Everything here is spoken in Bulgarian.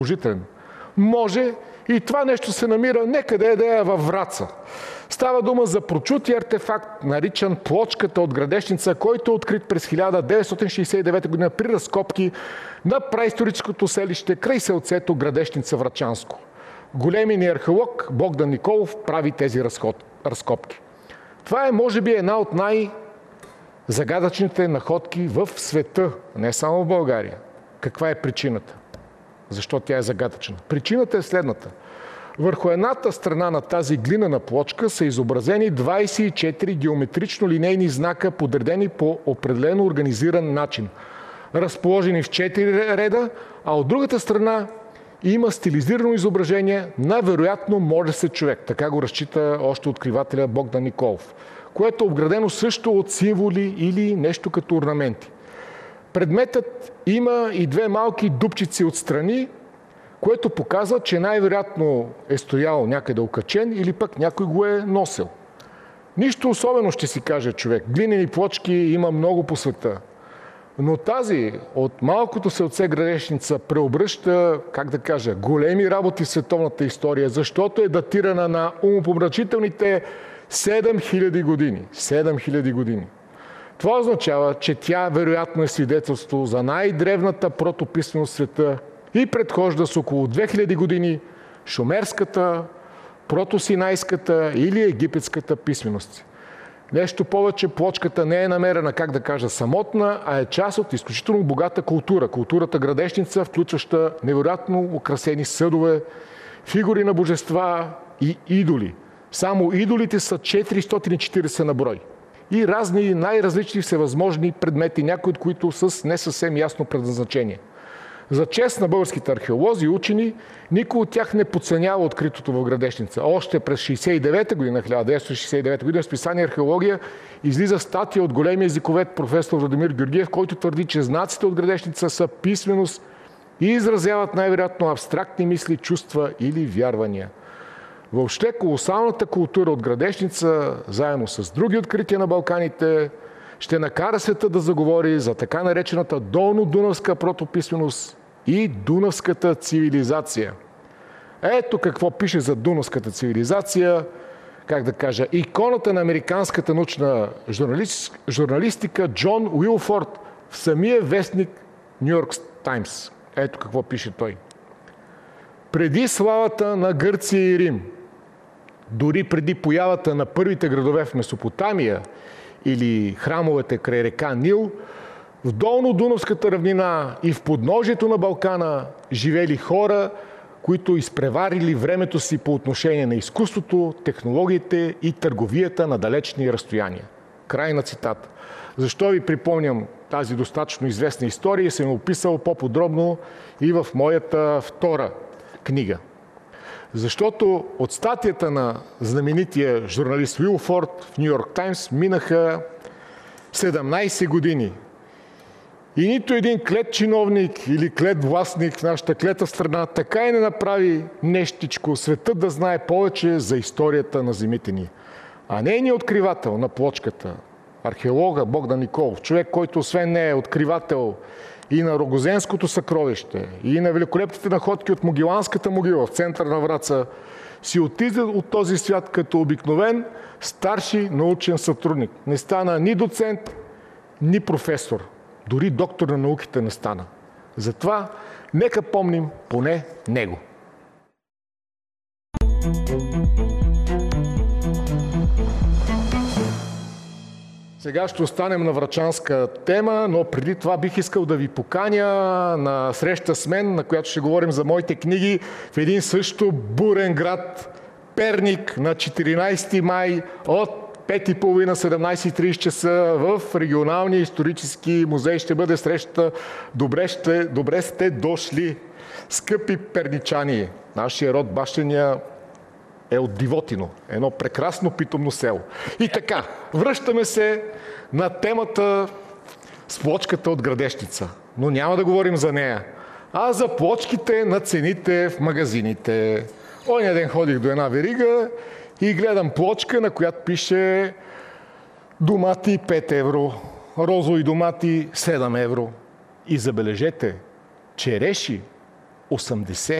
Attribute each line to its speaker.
Speaker 1: положителен. Може и това нещо се намира некъде да е във Враца. Става дума за прочутия артефакт, наричан Плочката от Градешница, който е открит през 1969 година при разкопки на праисторическото селище край селцето Градешница Врачанско. Големият ни археолог Богдан Николов прави тези разкопки. Това е, може би, една от най-загадъчните находки в света, не само в България. Каква е причината? Защо тя е загадъчна? Причината е следната. Върху едната страна на тази глинена плочка са изобразени 24 геометрично-линейни знака, подредени по определено организиран начин, разположени в 4 реда, а от другата страна има стилизирано изображение на вероятно може се човек. Така го разчита още откривателя Богдан Николов, което е обградено също от символи или нещо като орнаменти. Предметът има и две малки дупчици отстрани, което показва, че най-вероятно е стоял някъде окачен или пък някой го е носил. Нищо особено, ще си каже човек. Глинени плочки има много по света. Но тази от малкото селце Градешница преобръща, как да кажа, големи работи в световната история, защото е датирана на умопомрачителните 7000 години. 7000 години. Това означава, че тя вероятно е свидетелство за най-древната протописменост в света и предхожда с около 2000 години шумерската, протосинайската или египетската писменост. Нещо повече, плочката не е намерена, как да кажа, самотна, а е част от изключително богата култура. Културата Градешница, включваща невероятно украсени съдове, фигури на божества и идоли. Само идолите са 440 на брой. И разни, най-различни всевъзможни предмети, някои от които с не съвсем ясно предназначение. За чест на българските археолози и учени, никой от тях не подценява откритото в Градешница. Още през 1969 година в списание Археология излиза статия от големия езиковед професор Владимир Георгиев, който твърди, че знаците от Градешница са писменост и изразяват най-вероятно абстрактни мисли, чувства или вярвания. Въобще колосалната култура от Градешница, заедно с други открития на Балканите, ще накара света да заговори за така наречената долно-дунавска протописменост и дунавската цивилизация. Ето какво пише за дунавската цивилизация, как да кажа, иконата на американската научна журналистика Джон Уилфорд в самия вестник Ню Йорк Таймс. Ето какво пише той. Преди славата на Гърция и Рим, дори преди появата на първите градове в Месопотамия или храмовете край река Нил, в долно-дунавската равнина и в подножието на Балкана живели хора, които изпреварили времето си по отношение на изкуството, технологиите и търговията на далечни разстояния. Край на цитата. Защо ви припомням тази достатъчно известна история и съм описал по-подробно и в моята втора книга. Защото от статията на знаменития журналист Уилфорд в Ню Йорк Таймс минаха 17 години. И нито един клет чиновник или клет властник в нашата клета страна така и не направи нещичко светът да знае повече за историята на земите ни. А нейният откривател на плочката, археолога Богдан Николов, човек, който освен не е откривател и на Рогозенското съкровище, и на великолепните находки от Могиланската могила в центъра на Враца, си отиде от този свят като обикновен старши научен сътрудник. Не стана ни доцент, ни професор. Дори доктор на науките не стана. Затова нека помним поне него. Сега ще останем на врачанска тема, но преди това бих искал да ви поканя на среща с мен, на която ще говорим за моите книги в един също бурен град, Перник, на 14 май от 5:30-17:30 часа в регионалния исторически музей. Ще бъде среща. Добре сте дошли, скъпи перничани. Нашия род бащиния е от Дивотино, едно прекрасно питомно село. И така, връщаме се на темата с плочката от Градешница. Но няма да говорим за нея, а за плочките на цените в магазините. Оня ден ходих до една верига и гледам плочка, на която пише домати 5 евро, розови домати 7 евро. И забележете, череши 80